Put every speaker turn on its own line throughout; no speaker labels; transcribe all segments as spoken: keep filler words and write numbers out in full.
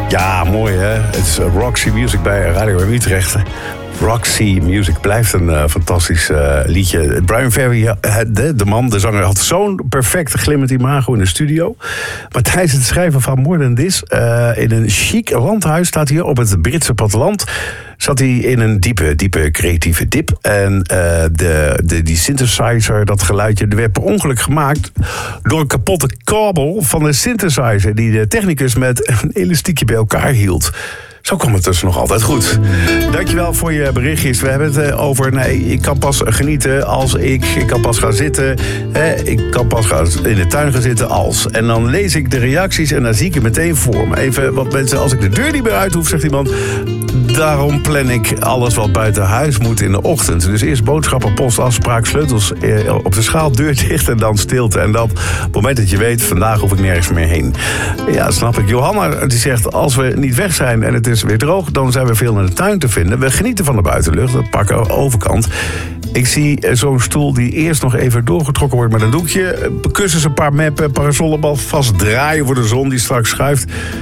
Ja, mooi hè. Het is Roxy Music bij Radio Utrecht. Roxy Music blijft een uh, fantastisch uh, liedje. Bryan Ferry, uh, de, de man, de zanger, had zo'n perfect glimmend imago in de studio. Maar tijdens het schrijven van More Than This... Uh, in een chic landhuis, staat hier op het Britse platteland... zat hij in een diepe, diepe creatieve dip. En uh, de, de, die synthesizer, dat geluidje, werd per ongeluk gemaakt... door een kapotte kabel van de synthesizer... die de technicus met een elastiekje bij elkaar hield. Zo kwam het dus nog altijd goed. Dankjewel voor je berichtjes. We hebben het over, nee, ik kan pas genieten als ik... Ik kan pas gaan zitten. Hè, ik kan pas gaan in de tuin gaan zitten als... En dan lees ik de reacties en dan zie ik het meteen voor me. Even wat mensen, als ik de deur niet meer uit hoef, zegt iemand... Daarom plan ik alles wat buiten huis moet in de ochtend. Dus eerst boodschappen, post, afspraak, sleutels eh, op de schaal, deur dicht en dan stilte. En dan, op het moment dat je weet, vandaag hoef ik nergens meer heen. Ja, snap ik. Johanna die zegt, als we niet weg zijn en het is weer droog... dan zijn we veel in de tuin te vinden. We genieten van de buitenlucht, dat pakken overkant. Ik zie zo'n stoel die eerst nog even doorgetrokken wordt met een doekje. Kussens, een paar meppen, parasollenbal vast draaien voor de zon die straks schuift.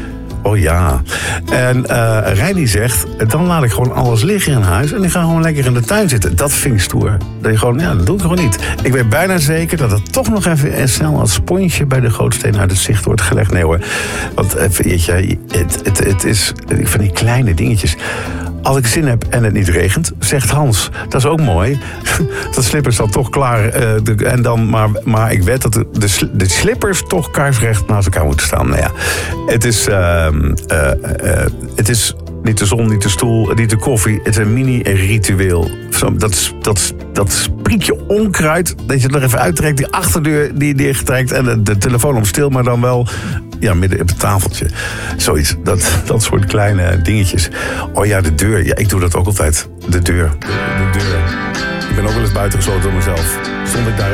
Oh ja. En uh, Reini zegt, dan laat ik gewoon alles liggen in huis... en ik ga gewoon lekker in de tuin zitten. Dat vind ik stoer. Dat je gewoon, ja, dat doe ik gewoon niet. Ik weet bijna zeker dat het toch nog even en snel... als sponsje bij de gootsteen uit het zicht wordt gelegd. Nee hoor, want weet je, het, het, het is van die kleine dingetjes... Als ik zin heb en het niet regent, zegt Hans. Dat is ook mooi. Dat slippers dan toch klaar. Uh, de, en dan, maar, maar ik weet dat de, de, de slippers toch kaarsrecht naast elkaar moeten staan. Nou ja, het is, uh, uh, uh, het is niet de zon, niet de stoel, niet de koffie. Het is een mini-ritueel. Dat, dat, dat sprietje onkruid, dat je het nog even uittrekt. Die achterdeur die dichttrekt en de, de telefoon om stil, maar dan wel... Ja, midden op het tafeltje. Zoiets. Dat, dat soort kleine dingetjes. Oh ja, de deur. Ja, ik doe dat ook altijd. De deur. De deur. Ik ben ook wel eens buitengesloten door mezelf. Stond ik daar